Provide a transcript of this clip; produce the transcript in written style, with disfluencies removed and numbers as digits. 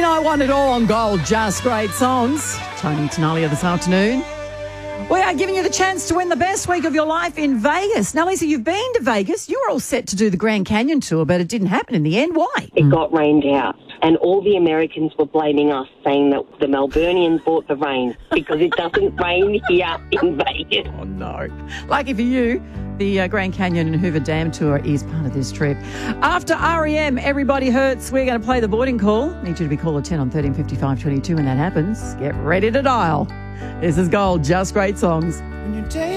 I want it all on gold. Just great songs. Tony Tenalia this afternoon. We are giving you the chance to win the best week of your life in Vegas. Now, Lisa, you've been to Vegas. You were all set to do the Grand Canyon tour, but it didn't happen in the end. Why? It got rained out, and all the Americans were blaming us, saying that the Melburnians brought the rain because it doesn't rain here in Vegas. Oh, no. Lucky for you, the Grand Canyon and Hoover Dam tour is part of this trip. After R.E.M., Everybody Hurts, we're going to play the boarding call. Need you to be caller 10 on 135522 when that happens. Get ready to dial. This is Gold, Just Great Songs.